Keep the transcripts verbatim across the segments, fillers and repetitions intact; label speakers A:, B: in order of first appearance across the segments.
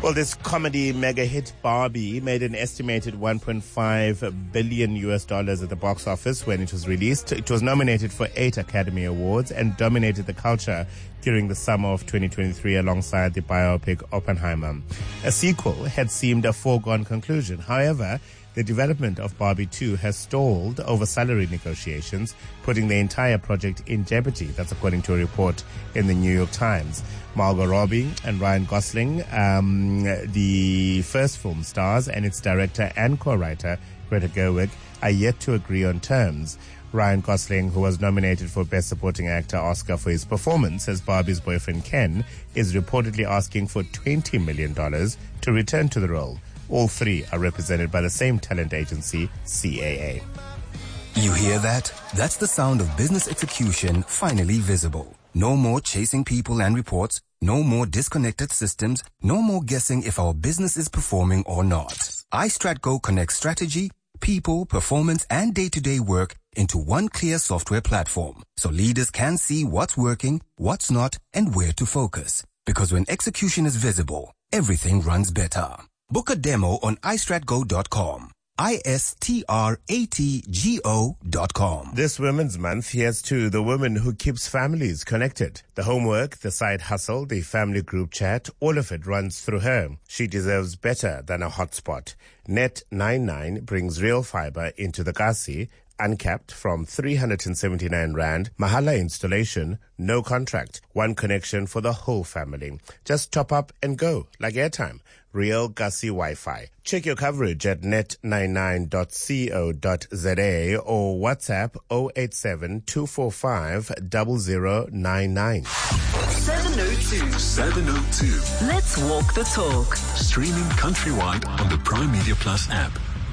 A: Well, this comedy mega hit Barbie made an estimated one point five billion U S dollars at the box office when it was released. It was nominated for eight Academy Awards and dominated the culture during the summer of twenty twenty-three alongside the biopic Oppenheimer. A sequel had seemed a foregone conclusion. However, the development of Barbie two has stalled over salary negotiations, putting the entire project in jeopardy. That's according to a report in the New York Times. Margot Robbie and Ryan Gosling, um, the first film stars, and its director and co-writer, Greta Gerwig, are yet to agree on terms. Ryan Gosling, who was nominated for Best Supporting Actor Oscar for his performance as Barbie's boyfriend Ken, is reportedly asking for twenty million dollars to return to the role. All three are represented by the same talent agency, C A A.
B: You hear that? That's the sound of business execution finally visible. No more chasing people and reports. No more disconnected systems. No more guessing if our business is performing or not. iStratGo connects strategy, people, performance, and day-to-day work into one clear software platform, so leaders can see what's working, what's not, and where to focus. Because when execution is visible, everything runs better. Book a demo on i strat go dot com. I S T R A T G O dot com.
A: This Women's Month, here's to the woman who keeps families connected. The homework, the side hustle, the family group chat, all of it runs through her. She deserves better than a hotspot. Net ninety-nine brings real fiber into the Kasi, uncapped from three hundred seventy-nine rand, Mahala installation, no contract, one connection for the whole family. Just top up and go, like airtime. Real Gussie Wi-Fi. Check your coverage at net ninety-nine dot co dot za or WhatsApp zero eight seven two four five zero zero nine nine.
C: seven oh two.
D: seven oh two.
C: Let's walk the talk.
D: Streaming countrywide on the Prime Media Plus app.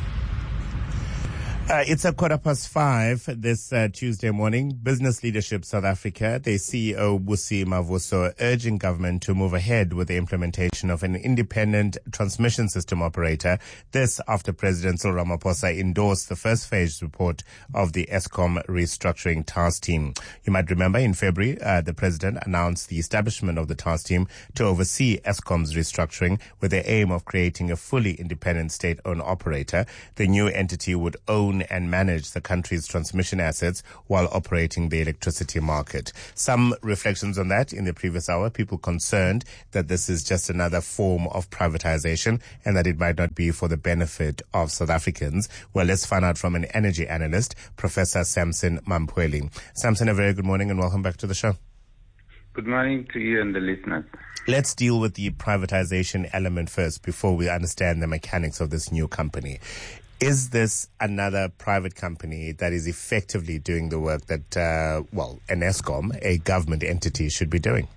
A: Uh, it's a quarter past five this uh, Tuesday morning. Business Leadership South Africa, their C E O Busi Mavuso, urging government to move ahead with the implementation of an independent transmission system operator. This after President Cyril Ramaphosa endorsed the first phase report of the Eskom restructuring task team. You might remember in February, uh, the president announced the establishment of the task team to oversee Eskom's restructuring with the aim of creating a fully independent state-owned operator. The new entity would own and manage the country's transmission assets while operating the electricity market. Some reflections on that in the previous hour. People concerned that this is just another form of privatization and that it might not be for the benefit of South Africans. Well, let's find out from an energy analyst, Professor Samson Mampweli. Samson, a very good morning and welcome back to the show.
E: Good morning to you and the listeners.
A: Let's deal with the privatization element first before we understand the mechanics of this new company. Is this another private company that is effectively doing the work that, uh, well, an Eskom, a government entity, should be doing?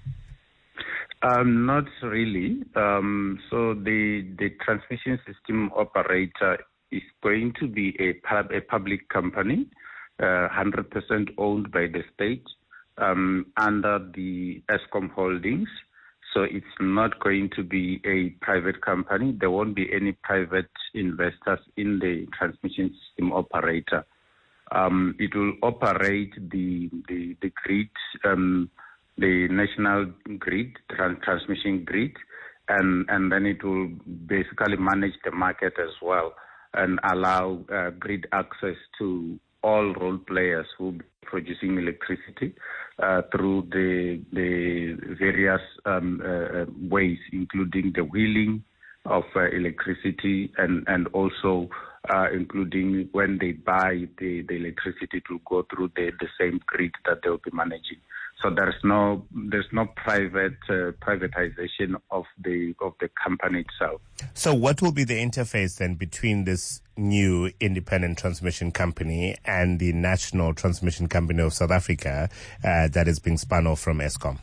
E: Um, not really. Um, so the the transmission system operator is going to be a, pub, a public company, uh, one hundred percent owned by the state, um, under the Eskom Holdings. So it's not going to be a private company. There won't be any private investors in the transmission system operator. Um, it will operate the the, the grid, um, the national grid, trans- transmission grid, and, and then it will basically manage the market as well and allow uh, grid access to all role players who will be producing electricity uh, through the the various um, uh, ways, including the wheeling of uh, electricity and, and also uh, including when they buy the, the electricity to go through the, the same grid that they'll be managing. So there's no there's no private uh, privatization of the of the company itself.
A: So what will be the interface then between this new independent transmission company and the National Transmission Company of South Africa uh, that is being spun off from Eskom?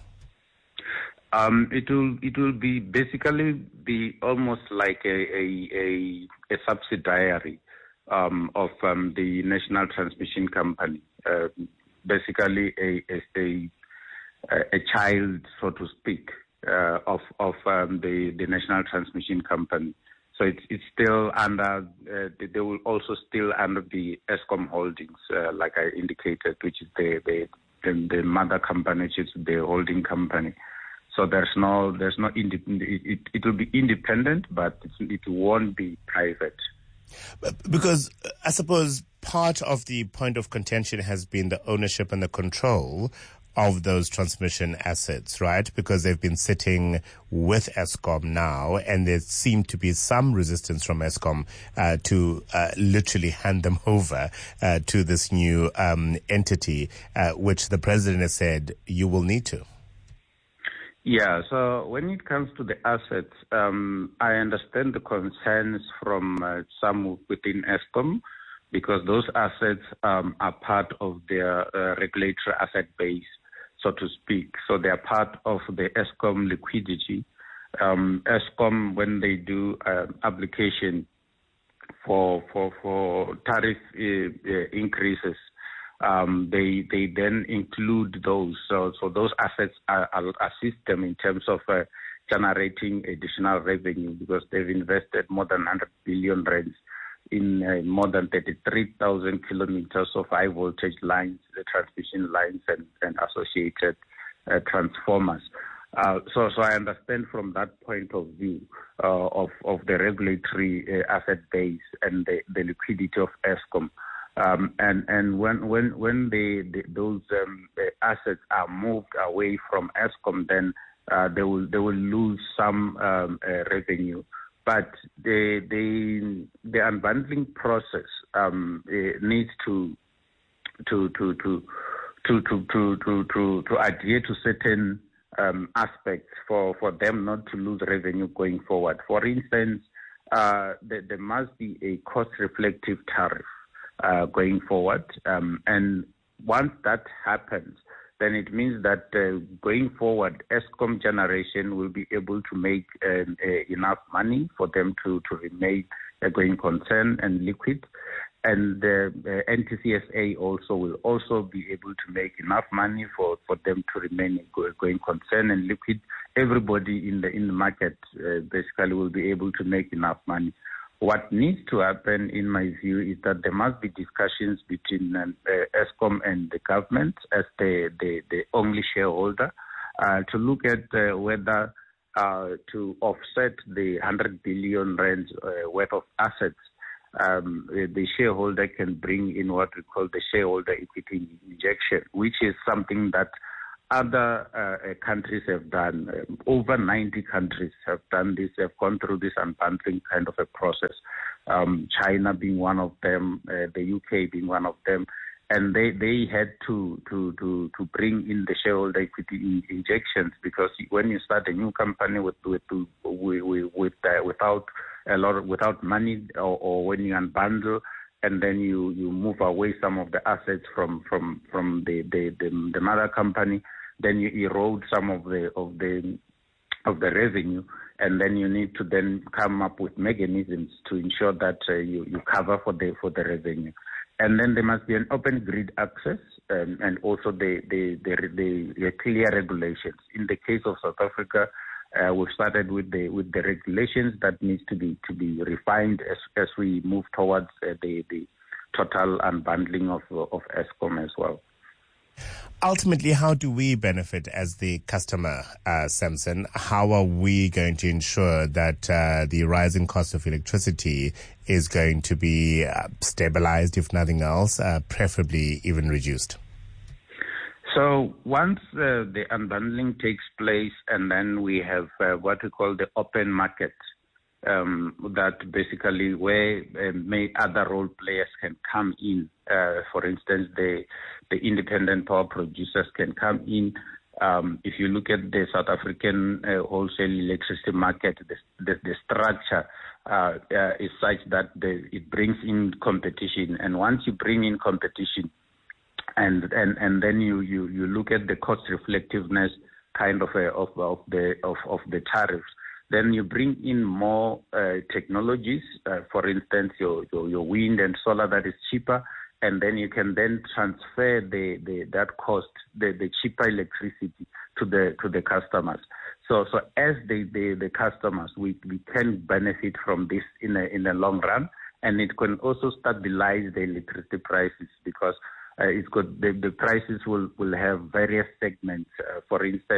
E: Um, it will it will be basically be almost like a a, a, a subsidiary um, of um, the National Transmission Company. Uh, basically a a, a a child, so to speak, uh, of of um, the the National Transmission Company. So it's it's still under. Uh, they will also still under the Eskom Holdings, uh, like I indicated, which is the the, the the mother company, which is the holding company. So there's no, there's no, independent, it, it, it will be independent, but it, it won't be private.
A: Because I suppose part of the point of contention has been the ownership and the control of those transmission assets, right? Because they've been sitting with Eskom now, and there seemed to be some resistance from Eskom uh, to uh, literally hand them over uh, to this new um, entity, uh, which the president has said you will need to.
E: Yeah, so when it comes to the assets, um, I understand the concerns from uh, some within Eskom, because those assets um, are part of their uh, regulatory asset base, so to speak. So they are part of the Eskom liquidity. Um, Eskom, when they do uh, application for for for tariff uh, uh, increases, um, they they then include those. So so those assets are, are assist them in terms of uh, generating additional revenue, because they've invested more than one hundred billion rands in uh, more than thirty-three thousand kilometers of high voltage lines, the transmission lines, and, and associated uh, transformers. Uh, so, so I understand from that point of view uh, of of the regulatory uh, asset base and the, the liquidity of Eskom. Um, and and when when when they, the, those um, the assets are moved away from Eskom, then uh, they will they will lose some um, uh, revenue. But the the the unbundling process um, needs to to to to to to to to, to, to adhere to certain um, aspects for, for them not to lose revenue going forward. For instance, uh, there, there must be a cost-reflective tariff uh, going forward, um, and once that happens, then it means that uh, going forward, Eskom generation will be able to make uh, uh, enough money for them to, to remain a going concern and liquid. And the uh, N T C S A also will also be able to make enough money for, for them to remain a going concern and liquid. Everybody in the in the market uh, basically will be able to make enough money. What needs to happen, in my view, is that there must be discussions between um, uh, Eskom and the government as the, the, the only shareholder uh, to look at uh, whether uh, to offset the one hundred billion rands uh, worth of assets, um, the shareholder can bring in what we call the shareholder equity injection, which is something that other uh, countries have done. Um, over ninety countries have done this, have gone through this unbundling kind of a process. Um, China being one of them, uh, the U K being one of them. And they, they had to, to, to, to bring in the shareholder equity in, injections, because when you start a new company with, with, with, with uh, without a lot of, without money, or, or when you unbundle, and then you, you move away some of the assets from, from, from the, the, the, the mother company, then you erode some of the of the of the revenue, and then you need to then come up with mechanisms to ensure that uh, you, you cover for the for the revenue. And then there must be an open grid access, um, and also the the, the the the clear regulations. In the case of South Africa, uh, we've started with the with the regulations that needs to be to be refined as as we move towards uh, the the total unbundling of of Eskom as well.
A: Ultimately, how do we benefit as the customer, uh, Samson? How are we going to ensure that uh, the rising cost of electricity is going to be uh, stabilized, if nothing else, uh, preferably even reduced?
E: So once uh, the unbundling takes place, and then we have uh, what we call the open market, um, that basically where uh, may other role players can come in. Uh, for instance, the the independent power producers can come in. Um, if you look at the South African uh, wholesale electricity market, the, the, the structure uh, uh, is such that the, it brings in competition. And once you bring in competition, and and, and then you, you, you look at the cost reflectiveness kind of a, of of the of, of the tariffs, then you bring in more uh, technologies. Uh, for instance, your, your your wind and solar that is cheaper. And then you can then transfer the, the that cost, the, the cheaper electricity to the to the customers. So so as the, the, the customers, we, we can benefit from this in a in the long run, and it can also stabilize the electricity prices, because uh, it's got the, the prices will, will have various segments. Uh, for instance,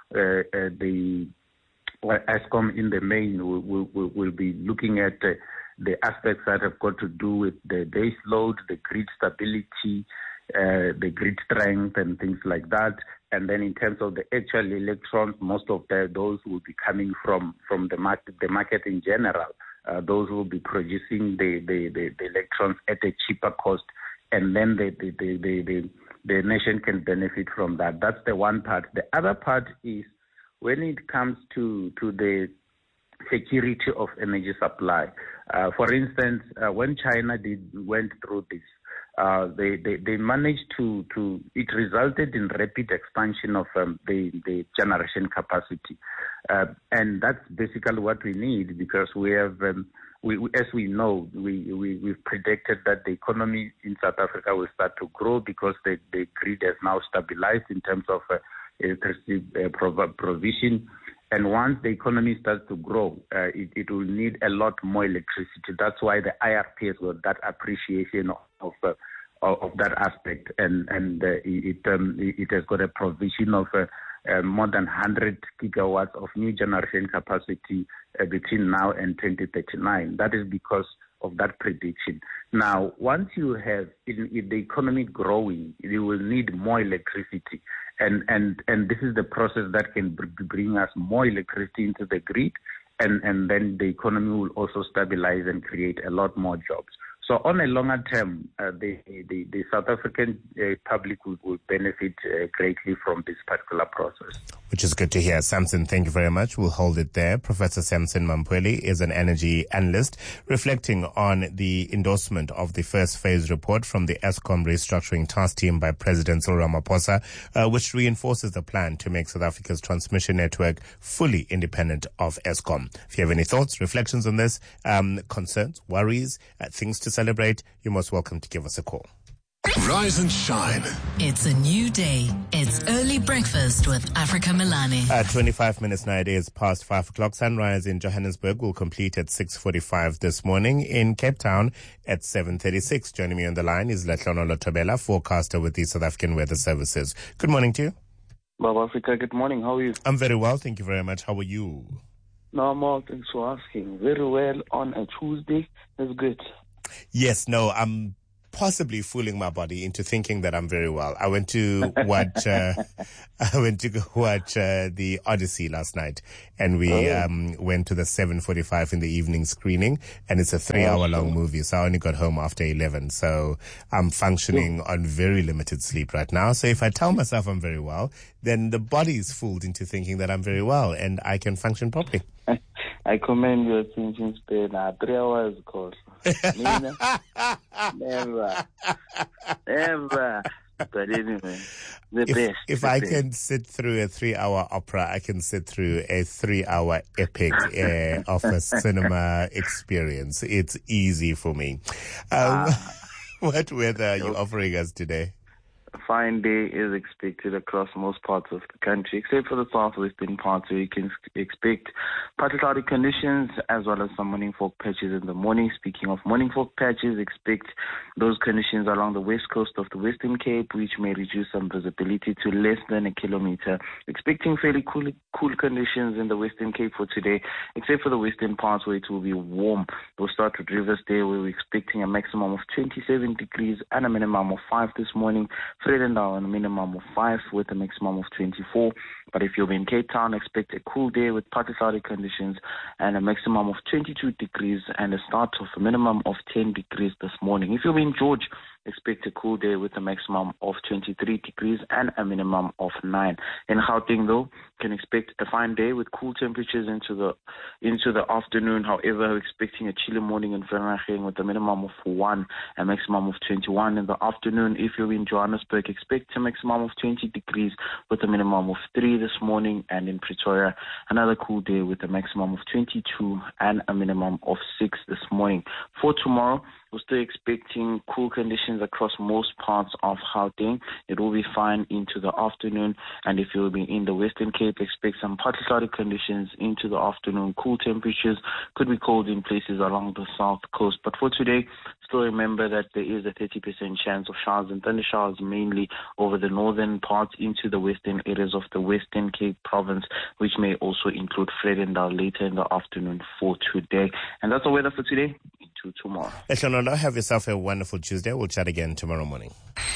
E: uh, uh, the well, Eskom in the main will, will, will be looking at uh, the aspects that have got to do with the base load, the grid stability, uh, the grid strength and things like that. And then in terms of the actual electrons, most of the, those will be coming from, from the market, the market in general. Uh, those will be producing the, the, the, the electrons at a cheaper cost, and then the, the, the, the, the, the nation can benefit from that. That's the one part. The other part is when it comes to, to the security of energy supply. Uh, for instance, uh, when China did went through this, uh, they, they, they managed to, to, it resulted in rapid expansion of um, the, the generation capacity. Uh, and that's basically what we need, because we have, um, we, we, as we know, we, we, we've predicted that the economy in South Africa will start to grow because the, the grid has now stabilized in terms of uh, electricity uh, prov- provision. And once the economy starts to grow, uh, it, it will need a lot more electricity. That's why the I R P has got that appreciation of uh, of that aspect, and and uh, it um, it has got a provision of uh, uh, more than one hundred gigawatts of new generation capacity uh, between now and twenty thirty-nine. That is because of that prediction. Now, once you have in, in the economy growing, you will need more electricity. And, and, and this is the process that can bring us more electricity into the grid, and, and then the economy will also stabilize and create a lot more jobs. So on a longer term, uh, the, the, the South African uh, public will, will benefit uh, greatly from this particular process.
A: Which is good to hear. Samson, thank you very much. We'll hold it there. Professor Samson Mamphweli is an energy analyst reflecting on the endorsement of the first phase report from the Eskom restructuring task team by President Cyril Ramaphosa, uh, which reinforces the plan to make South Africa's transmission network fully independent of Eskom. If you have any thoughts, reflections on this, um, concerns, worries, uh, things to celebrate, you're most welcome to give us a call.
D: Rise and shine.
C: It's a new day. It's early breakfast with Africa Milani.
A: At twenty-five minutes now, it is past five o'clock. Sunrise in Johannesburg will complete at six forty-five this morning. In Cape Town at seven thirty-six. Joining me on the line is Letlono Lotobela, forecaster with the South African Weather Services. Good morning to you.
F: Bob Africa, good morning. How are you?
A: I'm very well. Thank you very much. How are you?
F: Normal. Thanks for asking. Very well on a Tuesday. That's good.
A: Yes, no, I'm possibly fooling my body into thinking that I'm very well. I went to watch, uh, I went to go watch uh, the Odyssey last night, and we oh. um, went to the seven forty-five in the evening screening, and it's a three-hour-long movie, so I only got home after eleven, so I'm functioning on very limited sleep right now. So if I tell myself I'm very well, then the body is fooled into thinking that I'm very well, and I can function properly.
F: I commend your attention span. Uh, three hours, of course. Never. Never. But anyway, the
A: if,
F: best.
A: If
F: the
A: I
F: best.
A: can sit through a three-hour opera, I can sit through a three-hour epic uh, of a cinema experience. It's easy for me. Um, ah. What weather are you offering us today?
F: A fine day is expected across most parts of the country, except for the southwestern parts where you can expect partly cloudy conditions as well as some morning fog patches in the morning. Speaking of morning fog patches, expect those conditions along the west coast of the Western Cape, which may reduce some visibility to less than a kilometer. Expecting fairly cool, cool conditions in the Western Cape for today, except for the western parts where it will be warm. We'll start with Rivers Day, where we're expecting a maximum of twenty-seven degrees and a minimum of five this morning. Vredendal, a minimum of five with a maximum of twenty-four. But if you're in Cape Town, expect a cool day with partly cloudy conditions and a maximum of twenty-two degrees and a start of a minimum of ten degrees this morning. If you're in George, expect a cool day with a maximum of twenty-three degrees and a minimum of nine. In Gauteng, though, can expect a fine day with cool temperatures into the into the afternoon. However, we're expecting a chilly morning in Vereeniging with a minimum of one, a maximum of twenty-one in the afternoon. If you're in Johannesburg, expect a maximum of twenty degrees with a minimum of three this morning. And in Pretoria, another cool day with a maximum of twenty-two and a minimum of six this morning. For tomorrow, We're still expecting cool conditions across most parts of Gauteng. It will be fine into the afternoon. And if you'll be in the Western Cape, expect some partly cloudy conditions into the afternoon. Cool temperatures, could be cold in places along the south coast. But for today, still remember that there is a thirty percent chance of showers and thunder showers mainly over the northern parts into the western areas of the Western Cape province, which may also include Vredendal later in the afternoon for today. And that's the weather for today. Into tomorrow.
A: Eshlonondo, have yourself a wonderful Tuesday. We'll chat again tomorrow morning.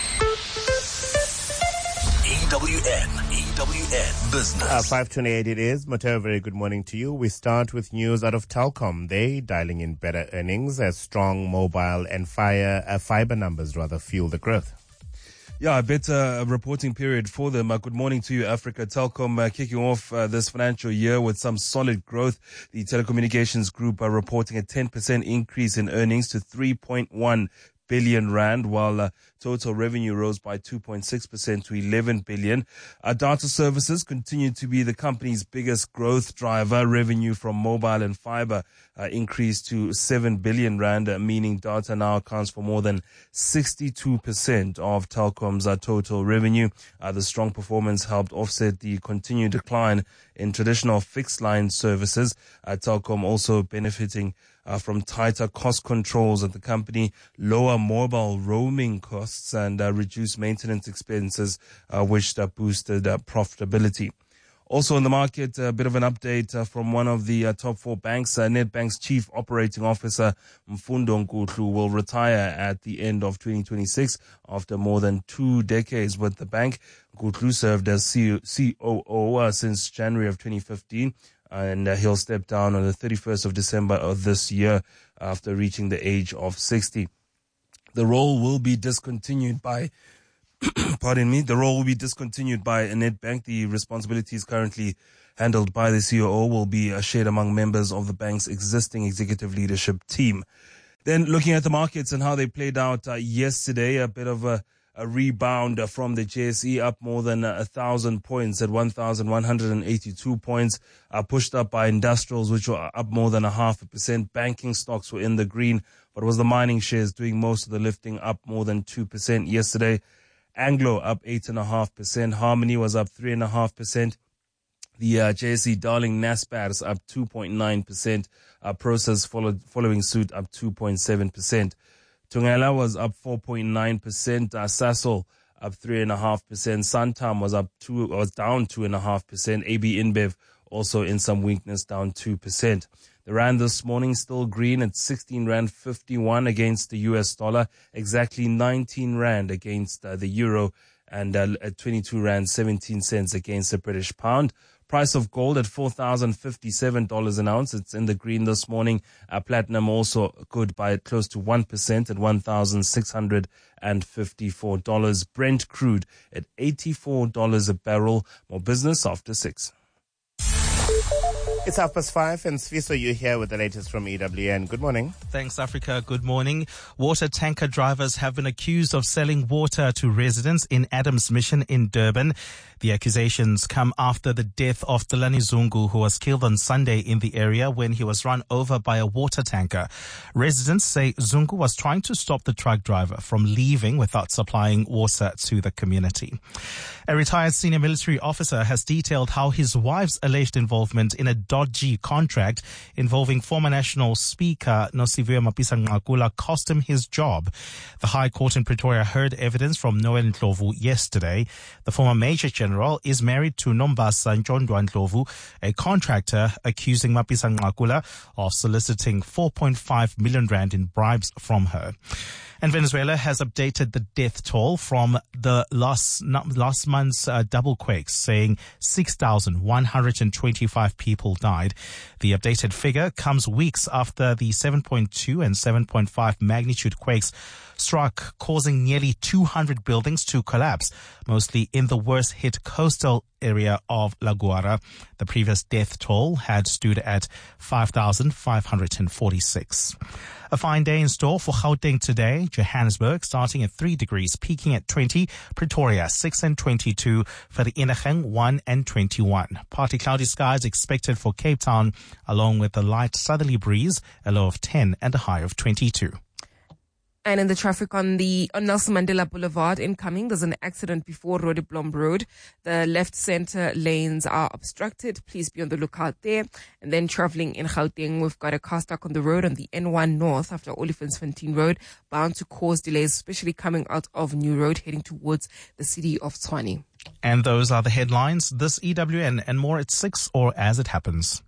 D: E W N, E W N Business.
A: Uh, five twenty-eight it is. Mateo, very good morning to you. We start with news out of Telkom. They dialing in better earnings as strong mobile and fire, uh, fiber numbers rather fuel the growth.
G: Yeah, a better reporting period for them. Uh, good morning to you, Africa. Telkom uh, kicking off uh, this financial year with some solid growth. The telecommunications group are reporting a ten percent increase in earnings to three point one billion rand, while uh, total revenue rose by two point six percent to eleven billion. Uh, data services continue to be the company's biggest growth driver. Revenue from mobile and fiber uh, increased to seven billion rand, uh, meaning data now accounts for more than sixty-two percent of Telkom's uh, total revenue. Uh, the strong performance helped offset the continued decline in traditional fixed line services. Uh, Telkom also benefiting Uh, from tighter cost controls at the company, lower mobile roaming costs, and uh, reduced maintenance expenses, uh, which uh, boosted uh, profitability. Also in the market, a bit of an update uh, from one of the uh, top four banks. Uh, Nedbank's Chief Operating Officer, Mfundo Nkutlu, will retire at the end of twenty twenty-six after more than two decades with the bank. Nkutlu served as C O O uh, since January of twenty fifteen. And uh, he'll step down on the thirty-first of December of this year after reaching the age of sixty. The role will be discontinued by, pardon me, the role will be discontinued by Nedbank. The responsibilities currently handled by the C O O will be uh, shared among members of the bank's existing executive leadership team. Then looking at the markets and how they played out uh, yesterday, a bit of a A rebound from the J S E, up more than a thousand points at one thousand one hundred eighty-two points, uh, pushed up by industrials, which were up more than a half a percent. Banking stocks were in the green, but it was the mining shares doing most of the lifting, up more than two percent yesterday. Anglo up eight and a half percent. Harmony was up three and a half percent. The uh, J S E Darling Naspers up two point nine percent. Uh, Process followed, following suit up two point seven percent. Tungela was up four point nine percent. Uh, Sasol up three and a half percent. Santam was up two, was down two and a half percent. A B InBev also in some weakness, down two percent. The rand this morning still green at sixteen rand fifty-one against the U S dollar, exactly nineteen rand against uh, the euro, and uh, at twenty-two rand seventeen cents against the British pound. Price of gold at four thousand fifty-seven dollars an ounce. It's in the green this morning. Uh, platinum also good by close to one percent at one thousand six hundred fifty-four dollars. Brent crude at eighty-four dollars a barrel. More business after six.
A: It's half past five, and Sviso, you're here with the latest from E W N. Good morning.
H: Thanks, Africa. Good morning. Water tanker drivers have been accused of selling water to residents in Adams Mission in Durban. The accusations come after the death of Delani Zungu, who was killed on Sunday in the area when he was run over by a water tanker. Residents say Zungu was trying to stop the truck driver from leaving without supplying water to the community. A retired senior military officer has detailed how his wife's alleged involvement in a dodgy contract involving former National Speaker Nosiviwe Mapisa-Nqakula cost him his job. The High Court in Pretoria heard evidence from Noel Ndlovu yesterday. The former Major General is married to Nombasa Ntshondwa Ndlovu, a contractor accusing Mapisa-Nqakula of soliciting four point five million rand in bribes from her. And Venezuela has updated the death toll from the last last month's uh, double quakes, saying six thousand one hundred twenty-five people died. The updated figure comes weeks after the seven point two and seven point five magnitude quakes struck, causing nearly two hundred buildings to collapse, mostly in the worst hit coastal area of La Guara. The previous death toll had stood at five thousand five hundred forty-six. A fine day in store for Gauteng today. Johannesburg starting at three degrees, peaking at twenty. Pretoria six and twenty-two. Vereeniging one and twenty-one. Partly cloudy skies expected for Cape Town, along with a light southerly breeze, a low of ten and a high of twenty-two.
I: And in the traffic on the on Nelson Mandela Boulevard incoming, there's an accident before Roodeblom Road. The left center lanes are obstructed. Please be on the lookout there. And then traveling in Gauteng, we've got a car stuck on the road on the N one North after Olifantsfontein Road, bound to cause delays, especially coming out of New Road, heading towards the city of Tshwane.
H: And those are the headlines. This E W N and more at six or as it happens.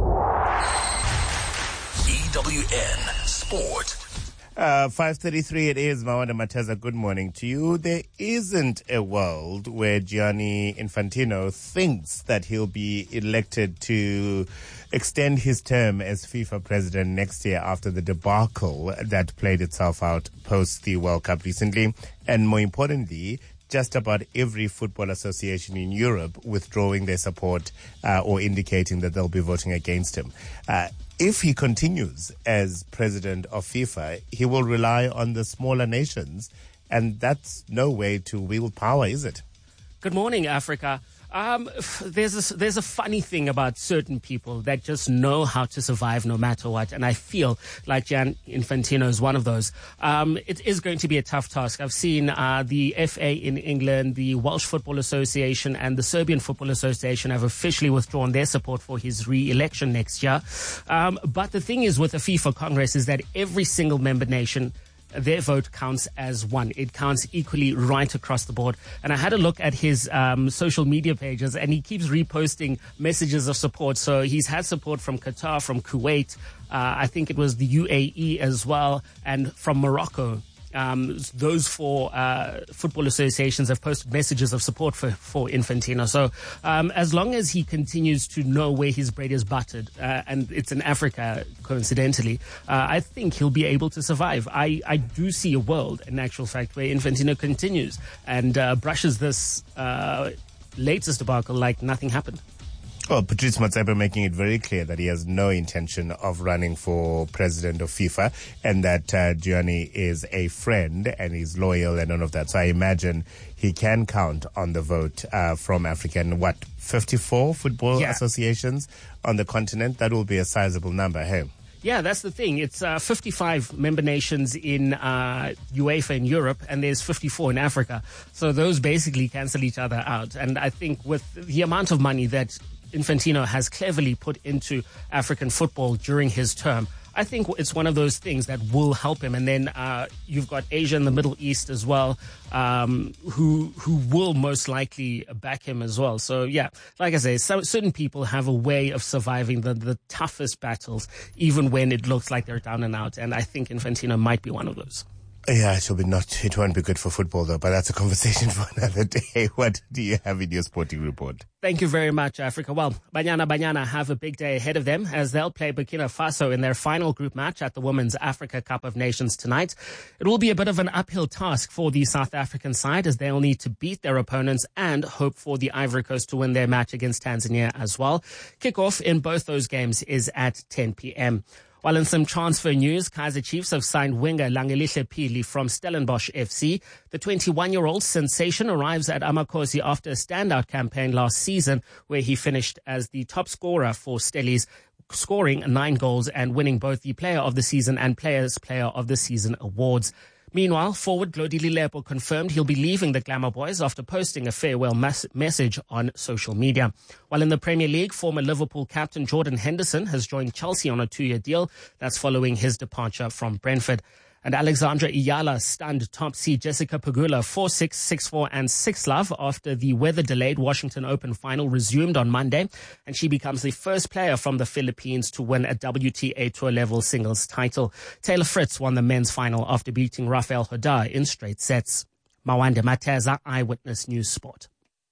D: E W N Sport.
A: Uh, five thirty-three it is. Mawanda Mateza, good morning to you. There isn't a world where Gianni Infantino thinks that he'll be elected to extend his term as FIFA president next year after the debacle that played itself out post the World Cup recently. And more importantly, just about every football association in Europe withdrawing their support uh, or indicating that they'll be voting against him. Uh, if he continues as president of FIFA, he will rely on the smaller nations, and that's no way to wield power, is it?
J: Good morning, Africa. Um, there's a, there's a funny thing about certain people that just know how to survive no matter what, and I feel like Gian Infantino is one of those. Um, it is going to be a tough task. I've seen uh, the F A in England, the Welsh Football Association, and the Serbian Football Association have officially withdrawn their support for his re-election next year. Um, but the thing is with the FIFA Congress is that every single member nation, their vote counts as one. It counts equally right across the board. And I had a look at his um, social media pages, and he keeps reposting messages of support. So he's had support from Qatar, from Kuwait, uh, I think it was the U A E as well, and from Morocco. Um, those four uh, football associations have posted messages of support for, for Infantino. So um, as long as he continues to know where his bread is buttered, uh, and it's in Africa, coincidentally, uh, I think he'll be able to survive. I, I do see a world, in actual fact, where Infantino continues and uh, brushes this uh, latest debacle like nothing happened.
A: Well, Patrice Motsepe making it very clear that he has no intention of running for president of FIFA, and that uh, Gianni is a friend and he's loyal and all of that. So I imagine he can count on the vote uh, from African, what, fifty-four football yeah. associations on the continent? That will be a sizable number, hey?
J: Yeah, that's the thing. It's uh, fifty-five member nations in uh, UEFA in Europe, and there's fifty-four in Africa. So those basically cancel each other out. And I think with the amount of money that Infantino has cleverly put into African football during his term, I think it's one of those things that will help him. And then uh, you've got Asia and the Middle East as well, um, who who will most likely back him as well. So, yeah, like I say, some, certain people have a way of surviving the, the toughest battles, even when it looks like they're down and out. And I think Infantino might be one of those.
A: Yeah, it will be not. It won't be good for football, though. But that's a conversation for another day. What do you have in your sporting report?
J: Thank you very much, Africa. Well, Banyana Banyana have a big day ahead of them as they'll play Burkina Faso in their final group match at the Women's Africa Cup of Nations tonight. It will be a bit of an uphill task for the South African side as they'll need to beat their opponents and hope for the Ivory Coast to win their match against Tanzania as well. Kickoff in both those games is at ten p.m. While in some transfer news, Kaizer Chiefs have signed winger Langelihle Pili from Stellenbosch F C. The twenty-one-year-old sensation arrives at Amakhosi after a standout campaign last season where he finished as the top scorer for Stellies, scoring nine goals and winning both the Player of the Season and Players Player of the Season awards. Meanwhile, forward Glodile Lepo confirmed he'll be leaving the Glamour Boys after posting a farewell mes- message on social media. While in the Premier League, former Liverpool captain Jordan Henderson has joined Chelsea on a two-year deal. That's following his departure from Brentford. And Alexandra Iyala stunned top seed Jessica Pegula four six, six four and six love after the weather-delayed Washington Open final resumed on Monday. And she becomes the first player from the Philippines to win a W T A Tour-level singles title. Taylor Fritz won the men's final after beating Rafael Hodar in straight sets. Mawanda Mateza, Eyewitness News Sport.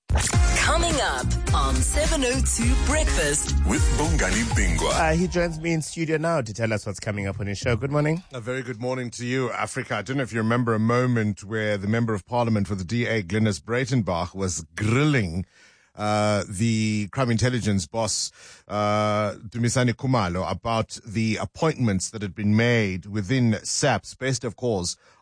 C: Coming up on seven oh two Breakfast
D: with Bongani Bingwa.
A: Uh, he joins me in studio now to tell us what's coming up on his show. Good morning.
K: A very good morning to you, Africa. I don't know if you remember a moment where the Member of Parliament for the D A, Glynis Breitenbach, was grilling uh, the crime intelligence boss, uh, Dumisani Khumalo, about the appointments that had been made within SAPS, based, of course,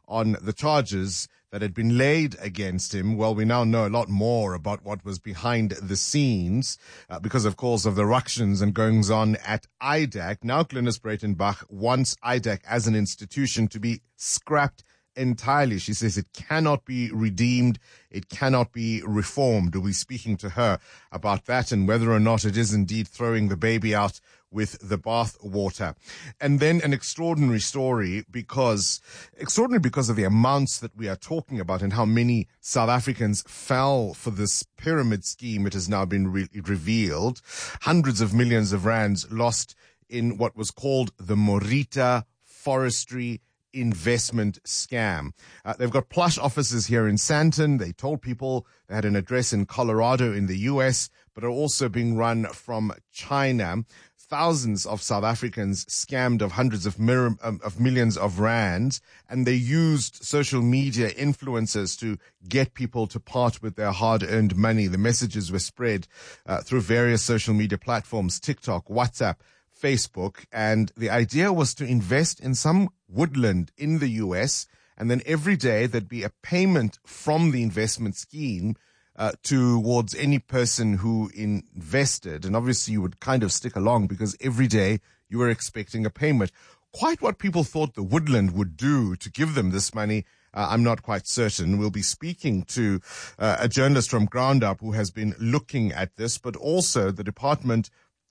K: on the charges that had been laid against him. Well, we now know a lot more about what was behind the scenes uh, because, of course, of the ructions and goings-on at I D A C. Now Glynis Breitenbach wants I D A C as an institution to be scrapped entirely. She says it cannot be redeemed. It cannot be reformed. We'll be speaking to her about that and whether or not it is indeed throwing the baby out with the bath water. And then an extraordinary story because, extraordinary because of the amounts that we are talking about and how many South Africans fell for this pyramid scheme. It has now been re- revealed. Hundreds of millions of rands lost in what was called the Morita Forestry investment scam. Uh, they've got plush offices here in Sandton. They told people they had an address in Colorado in the U S, but are also being run from China. Thousands of South Africans scammed of hundreds of, mir- um, of millions of rands, and they used social media influencers to get people to part with their hard-earned money. The messages were spread uh, through various social media platforms, TikTok, WhatsApp, Facebook, and the idea was to invest in some woodland in the U S, and then every day there'd be a payment from the investment scheme uh, towards any person who invested. And obviously you would kind of stick along because every day you were expecting a payment. Quite what people thought the woodland would do to give them this money, uh, I'm not quite certain. We'll be speaking to uh, a journalist from Ground Up who has been looking at this, but also the Department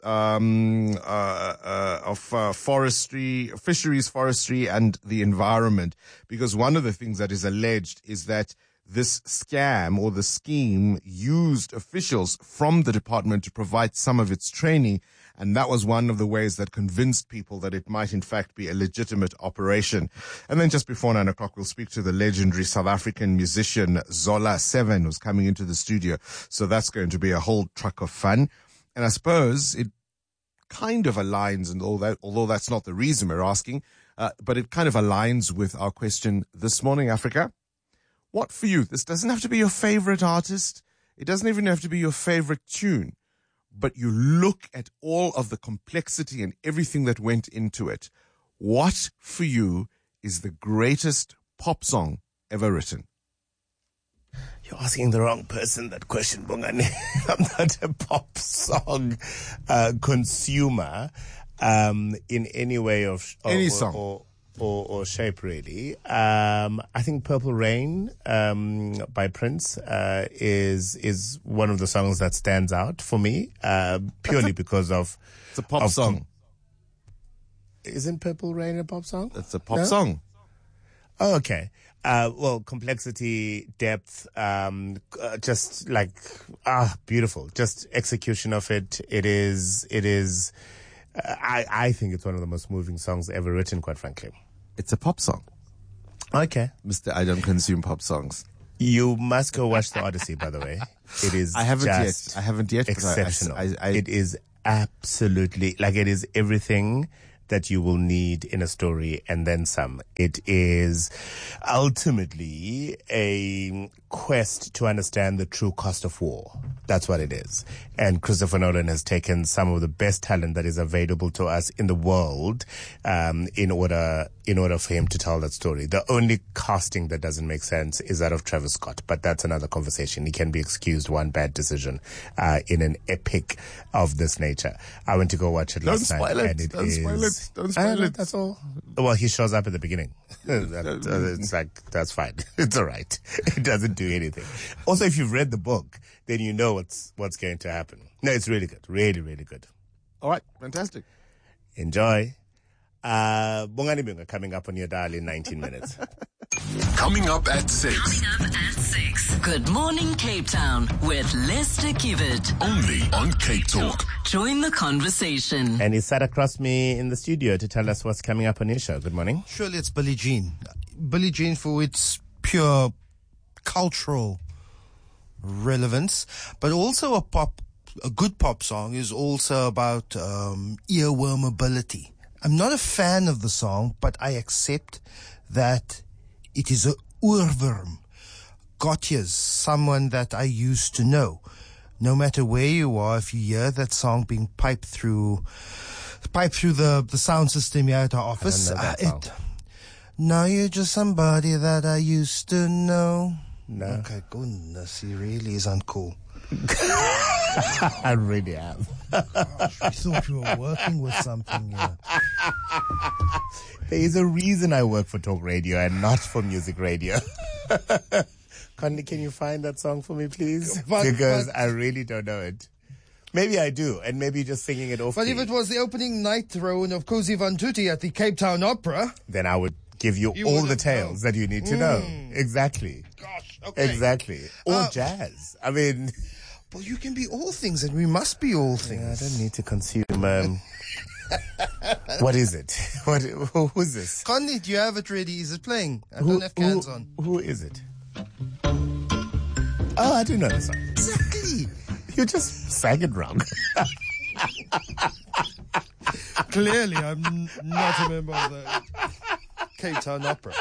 K: Um, uh, uh, of uh, forestry, fisheries, forestry, and the environment. Because one of the things that is alleged is that this scam or the scheme used officials from the department to provide some of its training. And that was one of the ways that convinced people that it might in fact be a legitimate operation. And then just before nine o'clock, we'll speak to the legendary South African musician Zola Seven, who's coming into the studio. So that's going to be a whole truck of fun. And I suppose it kind of aligns, and all that, although that's not the reason we're asking, uh, but it kind of aligns with our question this morning, Africa. What for you? This doesn't have to be your favorite artist. It doesn't even have to be your favorite tune. But you look at all of the complexity and everything that went into it. What for you is the greatest pop song ever written?
A: You're asking the wrong person that question, Bongani. I'm not a pop song uh, consumer um, in any way of sh-
K: any
A: or,
K: song
A: or, or, or shape, really. Um, I think "Purple Rain" um, by Prince uh, is is one of the songs that stands out for me, uh, purely a, because of
K: it's a pop
A: of,
K: song.
A: Isn't "Purple Rain" a pop song?
K: It's a pop
A: no?
K: song.
A: Oh, okay. Uh, well, complexity, depth, um, uh, just like, ah, beautiful. Just execution of it. It is, it is, uh, I, I think it's one of the most moving songs ever written, quite frankly.
K: It's a pop song.
A: Okay.
K: Mister I don't consume pop songs.
A: You must go watch The Odyssey, by the way. It is
K: I haven't
A: just
K: yet. I haven't yet.
A: Exceptional.
K: But I, I, I,
A: it is absolutely, like it is everything that you will need in a story and then some. It is ultimately a quest to understand the true cost of war. That's what it is. And Christopher Nolan has taken some of the best talent that is available to us in the world um, in order in order for him to tell that story. The only casting that doesn't make sense is that of Travis Scott, but that's another conversation. He can be excused one bad decision uh, in an epic of this nature. I went to go watch it
K: don't
A: last
K: spoil
A: night,
K: it.
A: and it
K: don't
A: is
K: spoil it. Don't spoil
A: uh,
K: it.
A: That's all. Well, he shows up at the beginning. that, uh, it's like, that's fine. It's all right. It doesn't do anything. Also, if you've read the book, then you know what's what's going to happen. No, it's really good. Really, really good.
K: All right. Fantastic.
A: Enjoy. Uh, Bongani Bunga coming up on your dial in nineteen minutes.
D: Coming up at six.
C: Coming up at six. Good morning, Cape Town, with Lester Kibbert.
D: Only on Cape Talk.
C: Join the conversation.
A: And he sat across me in the studio to tell us what's coming up on your show. Good morning.
L: Surely it's Billie Jean. Billie Jean for its pure cultural relevance, but also a pop, a good pop song is also about um, earworm ability. I'm not a fan of the song, but I accept that it is a oorworm. Gotya's someone that I used to know. No matter where you are, if you hear that song being piped through, piped through the, the sound system here at our office,
A: I don't know that
L: uh,
A: song.
L: it, Now you're just somebody that I used to know.
A: No.
L: Okay, goodness, he really is uncool.
A: I really am.
L: Gosh, I thought you were working with something here.
A: There is a reason I work for talk radio and not for music radio. Conley, can you find that song for me, please?
L: But,
A: because
L: but,
A: I really don't know it. Maybe I do, and maybe you're just singing it off.
L: But
A: me.
L: if it was the opening night throne of Cozy Van Tutti at the Cape Town Opera,
A: then I would give you,
L: you
A: all the tales
L: known.
A: that you need to
L: mm.
A: know. Exactly.
L: Gosh, okay.
A: Exactly. Or
L: uh,
A: jazz. I mean...
L: Well, you can be all things, and we must be all things.
A: Yeah, I don't need to consume... Um, what is it? What? Who, who's this?
L: Conley, do you have it ready? Is it playing? I
A: who,
L: don't have cans
A: who,
L: on.
A: Who is it? Oh, I do know the song.
L: Exactly.
A: You just sang it wrong.
L: Clearly, I'm n- not a member of the Cape Town Opera.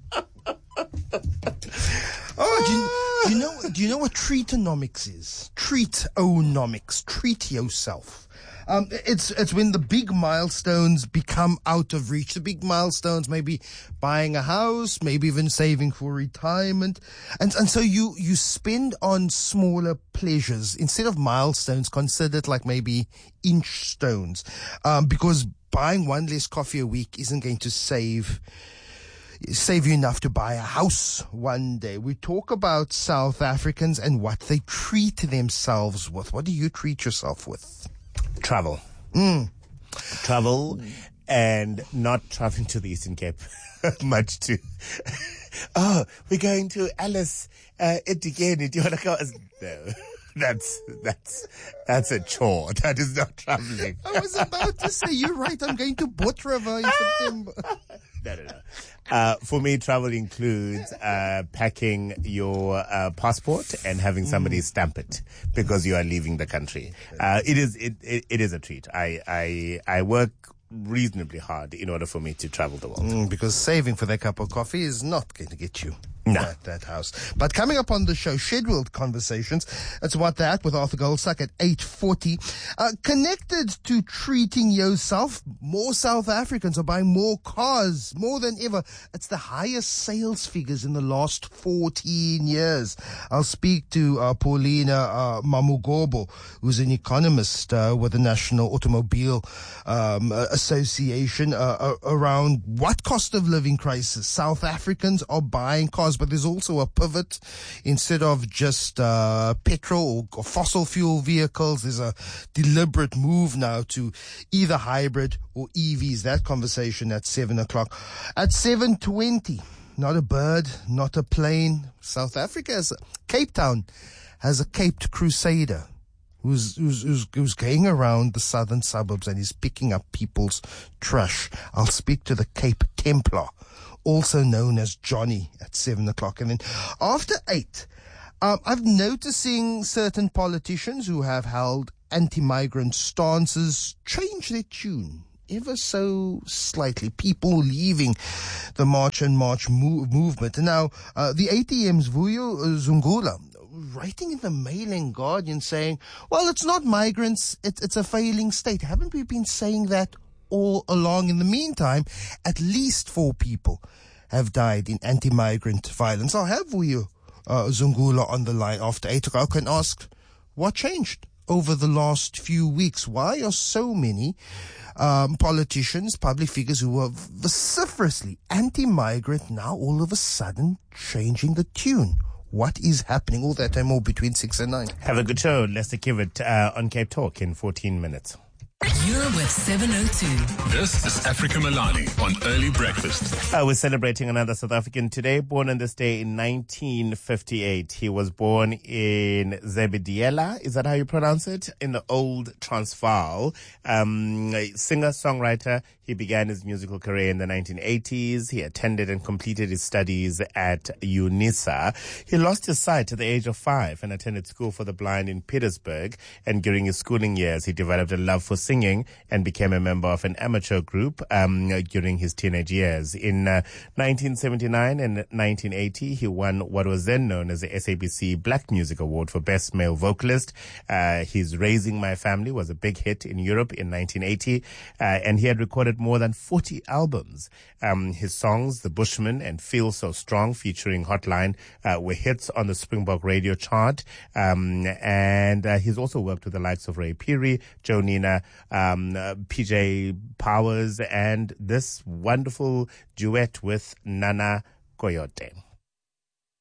L: Oh, do you, do you know? Do you know what treatonomics is? Treatonomics. Treat yourself. Um, it's it's when the big milestones become out of reach. The big milestones, maybe buying a house, maybe even saving for retirement, and and so you you spend on smaller pleasures instead of milestones. Consider it like maybe inch stones, um, because buying one less coffee a week isn't going to save. Save you enough to buy a house one day. We talk about South Africans and what they treat themselves with. What do you treat yourself with?
A: Travel.
L: Mm.
A: Travel and not traveling to the Eastern Cape much too. Oh, we're going to Alice uh, Etikeni. Do you want to go? No. That's that's that's a chore. That is not traveling.
L: I was about to say, you're right. I'm going to Boat River in September.
A: No, no, no. Uh, for me, travel includes uh, packing your uh, passport and having somebody mm. stamp it because you are leaving the country. Uh, it is it, it it is a treat. I I I work reasonably hard in order for me to travel the world.
L: Mm, because saving for that cup of coffee is not going to get you
A: no.
L: at that house. But coming up on the show, scheduled conversations. It's What That with Arthur Goldstuck at eight forty. Uh, connected to treating yourself, more South Africans are buying more cars, more than ever. It's the highest sales figures in the last fourteen years. I'll speak to uh, Paulina uh, Mamugobo, who's an economist uh, with the National Automobile um, Association, uh, around what cost of living crisis South Africans are buying cars. But there's also a pivot. Instead of just uh, petrol or, or fossil fuel vehicles, there's a deliberate move now to either hybrid or E Vs. That conversation at seven o'clock. At seven twenty, not a bird, not a plane. South Africa has, Cape Town has a Caped Crusader who's, who's, who's, who's going around the southern suburbs and is picking up people's trash. I'll speak to the Cape Templar, also known as Johnny, at seven o'clock. And then after eight, um, I'm noticing certain politicians who have held anti-migrant stances change their tune ever so slightly. People leaving the March and March move, movement. And now, uh, the A T M's Vuyo Zungula writing in the Mail and Guardian saying, well, it's not migrants, it, it's a failing state. Haven't we been saying that all along? In the meantime, at least four people have died in anti-migrant violence. I'll have Vuyo uh, Zungula on the line after eight o'clock and ask what changed over the last few weeks. Why are so many um, politicians, public figures who were vociferously anti-migrant now all of a sudden changing the tune? What is happening? All that and more between six and nine.
A: Have a good show. Lester Kivet uh, on Cape Talk in fourteen minutes.
C: You're with seven oh two.
D: This is Africa Milani on Early Breakfast.
A: Uh, we're celebrating another South African today, born on this day in nineteen fifty-eight. He was born in Zebediela, is that how you pronounce it? In the old Transvaal. Um, singer-songwriter. He began his musical career in the nineteen eighties. He attended and completed his studies at UNISA. He lost his sight at the age of five and attended school for the blind in Petersburg. And during his schooling years, he developed a love for singing singing and became a member of an amateur group um, during his teenage years. In uh, nineteen seventy-nine and nineteen eighty, he won what was then known as the S A B C Black Music Award for Best Male Vocalist. Uh, his Raising My Family was a big hit in Europe in nineteen eighty, uh, and he had recorded more than forty albums. Um, his songs, The Bushman and Feel So Strong, featuring Hotline, uh, were hits on the Springbok radio chart. Um, and uh, he's also worked with the likes of Ray Phiri, Joe Nina, um, uh, P J Powers, and this wonderful duet with Nana Coyote.